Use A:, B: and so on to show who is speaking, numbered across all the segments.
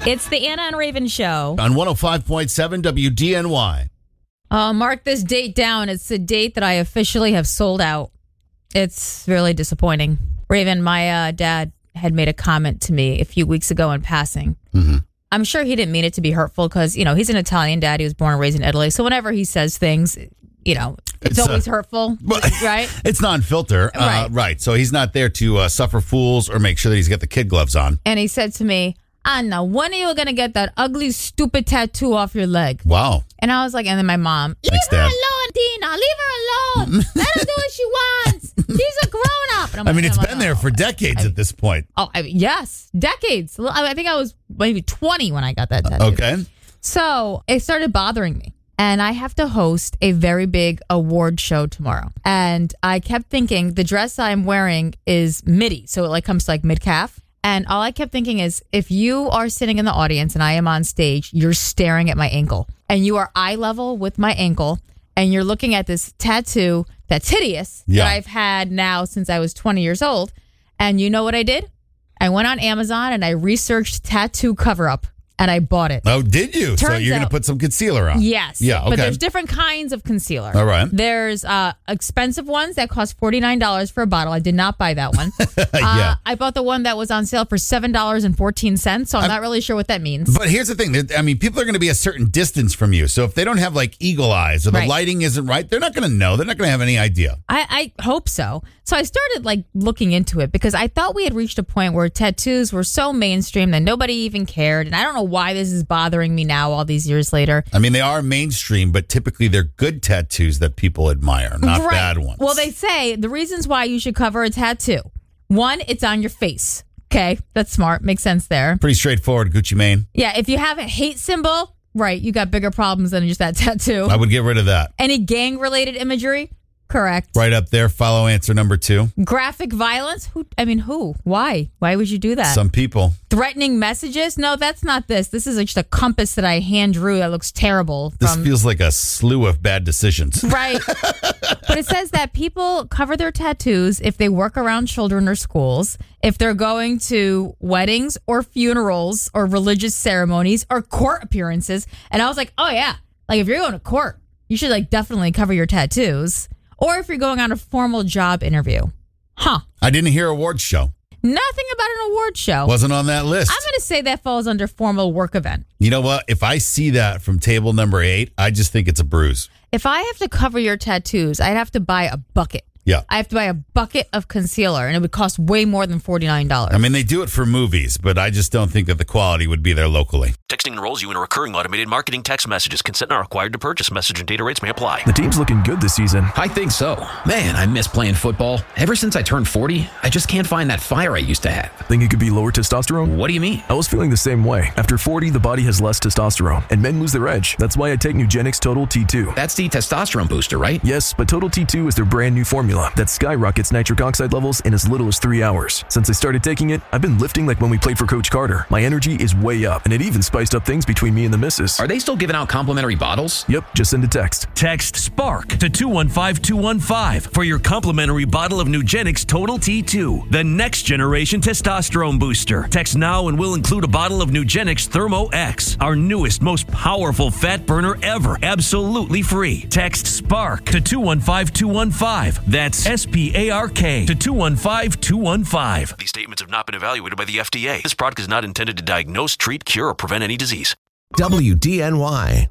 A: It's the Anna and Raven Show.
B: On 105.7 WDNY.
A: Mark this date down. It's the date that I officially have sold out. It's really disappointing. Raven, my dad had made a comment to me a few weeks ago in passing.
B: Mm-hmm.
A: I'm sure he didn't mean it to be hurtful because, you know, he's an Italian dad. He was born and raised in Italy. So whenever he says things, you know, it's always hurtful, right?
B: It's non-filter. Right. So he's not there to suffer fools or make sure that he's got the kid gloves on.
A: And he said to me, Anna, when are you going to get that ugly, stupid tattoo off your leg?
B: Wow.
A: And I was like, and then my mom, leave her alone, Tina. Leave her alone. Let her do what she wants. She's a grown-up.
B: I mean, it's been there for decades at this point.
A: Oh, yes. Decades. I think I was maybe 20 when I got that tattoo.
B: Okay.
A: So it started bothering me. And I have to host a very big award show tomorrow. And I kept thinking the dress I'm wearing is midi. So it like comes to like mid-calf. And all I kept thinking is, if you are sitting in the audience and I am on stage, you're staring at my ankle. And you are eye level with my ankle. And you're looking at this tattoo that's hideous that I've had now since I was 20 years old. And you know what I did? I went on Amazon and I researched tattoo cover-up. And I bought it.
B: Oh, did you? So you're going to put some concealer on?
A: Yes.
B: Yeah, okay.
A: But there's different kinds of concealer.
B: All right.
A: There's expensive ones that cost $49 for a bottle. I did not buy that one. I bought the one that was on sale for $7.14, so I'm not really sure what that means.
B: But here's the thing. I mean, people are going to be a certain distance from you. So if they don't have like eagle eyes or the lighting isn't right, they're not going to know. They're not going to have any idea.
A: I hope so. So I started like looking into it because I thought we had reached a point where tattoos were so mainstream that nobody even cared. And I don't know why this is bothering me now all these years later.
B: I mean, they are mainstream, but typically they're good tattoos that people admire, not bad ones.
A: Well, they say the reasons why you should cover a tattoo. One, it's on your face. Okay, that's smart. Makes sense there.
B: Pretty straightforward, Gucci Mane.
A: Yeah, if you have a hate symbol, right, you got bigger problems than just that tattoo.
B: I would get rid of that.
A: Any gang-related imagery? Correct.
B: Right up there. Follow answer number 2.
A: Graphic violence? Who? Why? Why would you do that?
B: Some people.
A: Threatening messages? No, that's not this. This is just a compass that I hand drew that looks terrible.
B: This feels like a slew of bad decisions.
A: Right. But it says that people cover their tattoos if they work around children or schools, if they're going to weddings or funerals or religious ceremonies or court appearances. And I was like, oh, yeah. Like, if you're going to court, you should, like, definitely cover your tattoos. Or if you're going on a formal job interview. Huh.
B: I didn't hear awards show.
A: Nothing about an award show.
B: Wasn't on that list.
A: I'm going to say that falls under formal work event.
B: You know what? If I see that from table number 8, I just think it's a bruise.
A: If I have to cover your tattoos, I'd have to buy a bucket.
B: Yeah.
A: I have to buy a bucket of concealer, and it would cost way more than $49.
B: I mean, they do it for movies, but I just don't think that the quality would be there locally.
C: Texting enrolls you in a recurring automated marketing text messages. Consent not required to purchase. Message and data rates may apply.
D: The team's looking good this season.
E: I think so. Man, I miss playing football. Ever since I turned 40, I just can't find that fire I used to have.
D: Think it could be lower testosterone?
E: What do you mean?
D: I was feeling the same way. After 40, the body has less testosterone, and men lose their edge. That's why I take Nugenix Total T2.
E: That's the testosterone booster, right?
D: Yes, but Total T2 is their brand new formula that skyrockets nitric oxide levels in as little as 3 hours. Since I started taking it, I've been lifting like when we played for Coach Carter. My energy is way up, and it even spiced up things between me and the missus.
E: Are they still giving out complimentary bottles?
D: Yep, just send a text.
F: Text SPARK to 215-215 for your complimentary bottle of Nugenix Total T2, the next generation testosterone booster. Text now and we'll include a bottle of Nugenix Thermo X, our newest, most powerful fat burner ever, absolutely free. Text SPARK to 215-215. That's SPARK to 215-215.
C: These statements have not been evaluated by the FDA. This product is not intended to diagnose, treat, cure, or prevent any disease.
G: WDNY.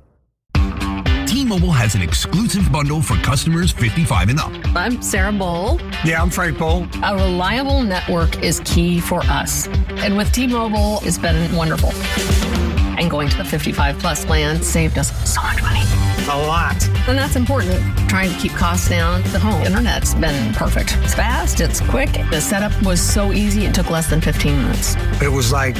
G: T-Mobile has an exclusive bundle for customers 55 and up.
H: I'm Sarah Bowl.
I: Yeah, I'm Frank Bowl.
H: A reliable network is key for us. And with T-Mobile, it's been wonderful. And going to the 55 plus plan saved us so much money.
I: A lot.
H: And that's important. Trying to keep costs down. The home internet's been perfect. It's fast, it's quick. The setup was so easy, it took less than 15 minutes.
I: It was like,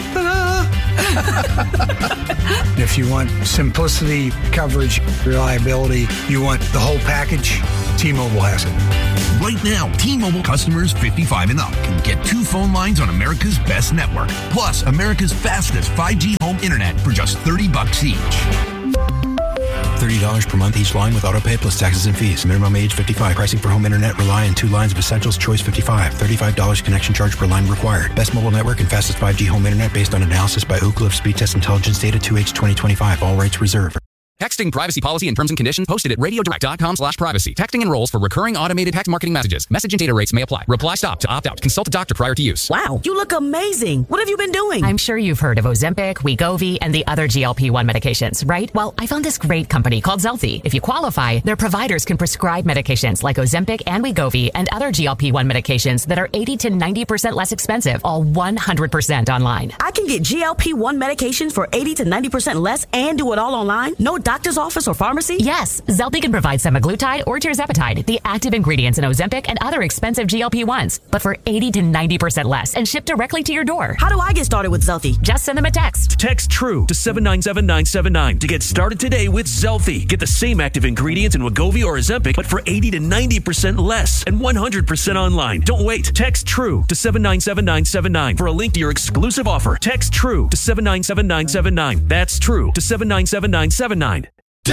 I: if you want simplicity, coverage, reliability, you want the whole package, T-Mobile has it.
G: Right now, T-Mobile customers 55 and up can get 2 phone lines on America's best network, plus America's fastest 5G home internet for just $30 each.
J: $30 per month each line with autopay plus taxes and fees. Minimum age 55. Pricing for home internet rely on 2 lines of Essentials. Choice 55. $35 connection charge per line required. Best mobile network and fastest 5G home internet based on analysis by Ookla of Speed Test Intelligence data 2H 2025. All rates reserved.
K: Texting privacy policy and terms and conditions posted at radiodirect.com/privacy. Texting enrolls for recurring automated text marketing messages. Message and data rates may apply. Reply stop to opt out. Consult a doctor prior to use.
L: Wow, you look amazing. What have you been doing?
M: I'm sure you've heard of Ozempic, Wegovy, and the other GLP-1 medications, right? Well, I found this great company called Zelfie. If you qualify, their providers can prescribe medications like Ozempic and Wegovy and other GLP-1 medications that are 80 to 90% less expensive, all 100% online.
L: I can get GLP-1 medications for 80 to 90% less and do it all online? No doctor's office or pharmacy?
M: Yes, Zelfie can provide semaglutide or tirzepatide, the active ingredients in Ozempic and other expensive GLP-1s, but for 80 to 90% less and shipped directly to your door.
L: How do I get started with Zelfie?
M: Just send them a text.
F: Text TRUE to 797-979 to get started today with Zelfie. Get the same active ingredients in Wegovy or Ozempic, but for 80 to 90% less and 100% online. Don't wait. Text TRUE to 797-979 for a link to your exclusive offer. Text TRUE to 797-979. That's TRUE to 797-979.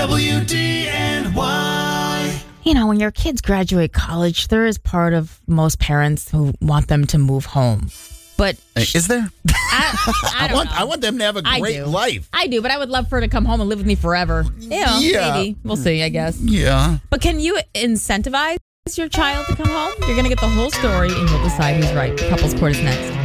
A: WDNY. You know, when your kids graduate college, there is part of most parents who want them to move home. But
B: is there?
A: I
B: want them to have a great life.
A: I do, but I would love for her to come home and live with me forever. Yeah. Maybe. We'll see, I guess.
B: Yeah.
A: But can you incentivize your child to come home? You're going to get the whole story and you'll decide who's right. Couples Court is next.